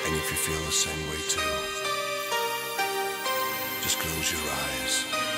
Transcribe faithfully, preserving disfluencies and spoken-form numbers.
And if you feel the same way too, just close your eyes.